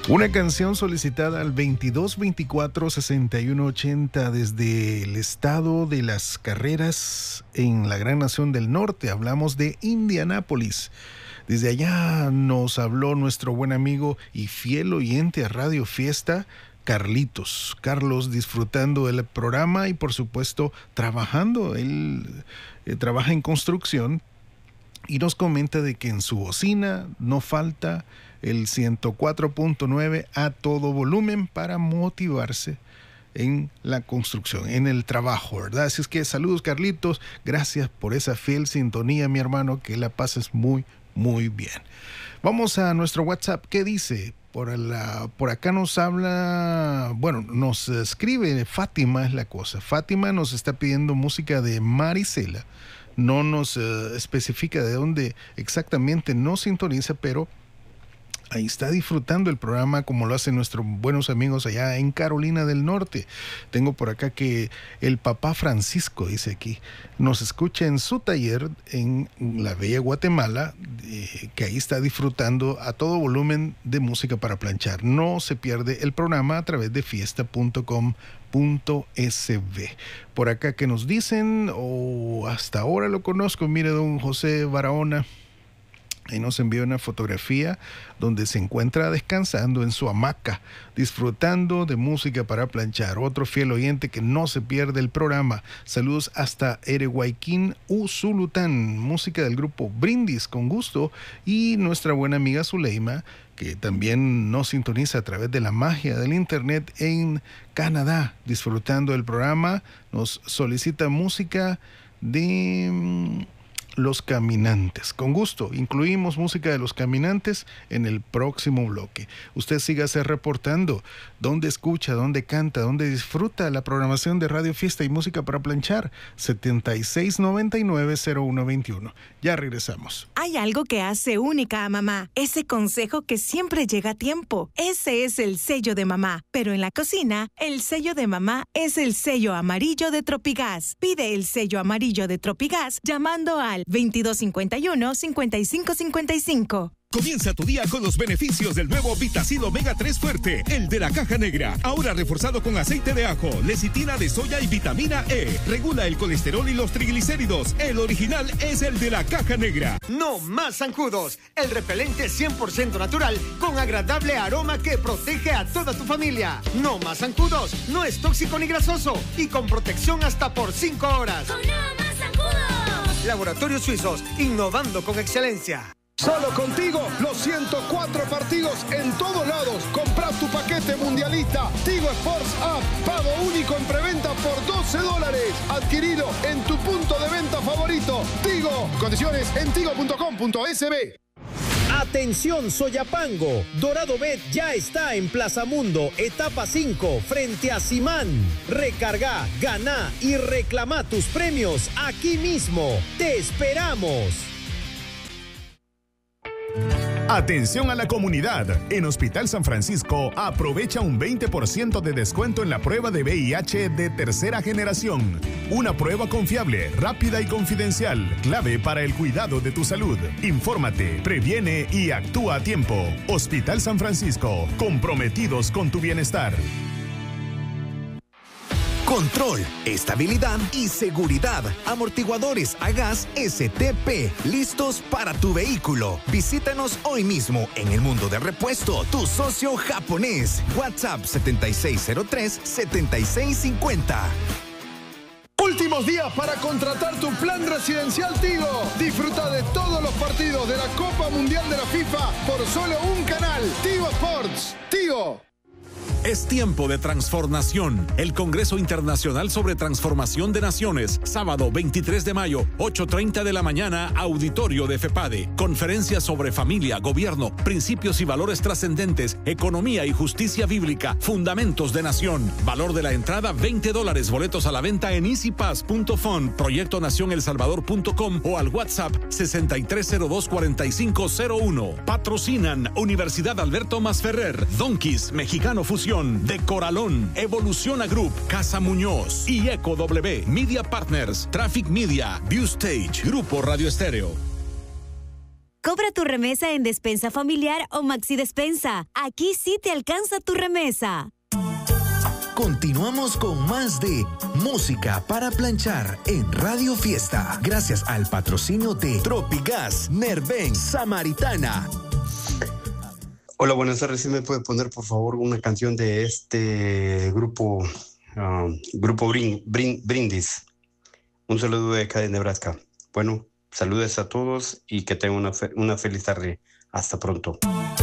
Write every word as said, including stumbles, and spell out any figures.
Una canción solicitada al veintidós veinticuatro sesenta y uno ochenta desde el estado de las carreras en la gran nación del norte. Hablamos de Indianápolis. Desde allá nos habló nuestro buen amigo y fiel oyente a Radio Fiesta, Carlitos. Carlos disfrutando del programa y por supuesto trabajando. Él eh, trabaja en construcción y nos comenta de que en su bocina no falta el ciento cuatro punto nueve a todo volumen para motivarse en la construcción, en el trabajo, ¿verdad? Así es que saludos, Carlitos, gracias por esa fiel sintonía, mi hermano, que la pases muy, muy bien. Vamos a nuestro WhatsApp. ¿Qué dice? Por, la, por acá nos habla, bueno, nos escribe Fátima, es la cosa. Fátima nos está pidiendo música de Marisela. No nos uh, especifica de dónde exactamente nos sintoniza, pero ahí está disfrutando el programa como lo hacen nuestros buenos amigos allá en Carolina del Norte. Tengo por acá que el papá Francisco, dice aquí, nos escucha en su taller en la bella Guatemala, eh, que ahí está disfrutando a todo volumen de música para planchar. No se pierde el programa a través de fiesta punto com punto s b. Por acá que nos dicen, o oh, hasta ahora lo conozco, mire don José Barahona. Ahí nos envió una fotografía donde se encuentra descansando en su hamaca, disfrutando de música para planchar. Otro fiel oyente que no se pierde el programa. Saludos hasta Erehuayquín, Usulután. Música del grupo Brindis, con gusto. Y nuestra buena amiga Zuleima, que también nos sintoniza a través de la magia del internet en Canadá, disfrutando del programa. Nos solicita música de Los Caminantes. Con gusto, incluimos música de Los Caminantes en el próximo bloque. Usted sígase reportando dónde escucha, dónde canta, dónde disfruta la programación de Radio Fiesta y Música para Planchar. setenta y seis noventa y nueve cero uno veintiuno. Ya regresamos. Hay algo que hace única a mamá. Ese consejo que siempre llega a tiempo. Ese es el sello de mamá. Pero en la cocina, el sello de mamá es el sello amarillo de Tropigas. Pide el sello amarillo de Tropigas llamando al veintidós cincuenta y uno cincuenta y cinco cincuenta y cinco. Comienza tu día con los beneficios del nuevo Vitacil Omega tres Fuerte, el de la caja negra. Ahora reforzado con aceite de ajo, lecitina de soya y vitamina E. Regula el colesterol y los triglicéridos. El original es el de la caja negra. No más zancudos. El repelente cien por ciento natural con agradable aroma que protege a toda tu familia. No más zancudos. No es tóxico ni grasoso y con protección hasta por cinco horas. ¡Con no más zancudos! Laboratorios Suizos, innovando con excelencia. Solo contigo, los ciento cuatro partidos en todos lados. Compra tu paquete mundialista Tigo Sports App. Pago único en preventa por doce dólares. Adquirido en tu punto de venta favorito. Tigo. Condiciones en tigo punto com punto s b. Atención Soyapango, Dorado Bet ya está en Plaza Mundo, etapa cinco, frente a Simán. Recarga, gana y reclama tus premios aquí mismo. ¡Te esperamos! Atención a la comunidad. En Hospital San Francisco aprovecha un veinte por ciento de descuento en la prueba de V I H de tercera generación. Una prueba confiable, rápida y confidencial, clave para el cuidado de tu salud. Infórmate, previene y actúa a tiempo. Hospital San Francisco, comprometidos con tu bienestar. Control, estabilidad y seguridad. Amortiguadores a gas S T P, listos para tu vehículo. Visítanos hoy mismo en El Mundo de Repuesto, tu socio japonés. WhatsApp setenta y seis cero tres, setenta y seis cincuenta. Últimos días para contratar tu plan residencial Tigo. Disfruta de todos los partidos de la Copa Mundial de la FIFA por solo un canal. Tigo Sports. Tigo. Es tiempo de transformación. El Congreso Internacional sobre Transformación de Naciones, sábado veintitrés de mayo, ocho treinta de la mañana, auditorio de FEPADE. Conferencia sobre familia, gobierno, principios y valores trascendentes, economía y justicia bíblica, fundamentos de nación. Valor de la entrada veinte dólares. Boletos a la venta en easy pass punto fund, proyecto nación el salvador punto com o al WhatsApp sesenta y tres cero dos, cuarenta y cinco cero uno. Patrocinan Universidad Alberto Masferrer, Donkeys, Mexicano Fusión, De Coralón, Evoluciona Group, Casa Muñoz y Eco W, Media Partners, Traffic Media, View Stage, Grupo Radio Estéreo. Cobra tu remesa en Despensa Familiar o Maxi Despensa. Aquí sí te alcanza tu remesa. Continuamos con más de Música para Planchar en Radio Fiesta. Gracias al patrocinio de Tropigas, Nerven, Samaritana. Hola, buenas tardes. ¿Sí me puede poner, por favor, una canción de este grupo, uh, grupo Brin, Brin, Brindis? Un saludo de acá de Nebraska. Bueno, saludos a todos y que tengan una, fe- una feliz tarde. Hasta pronto.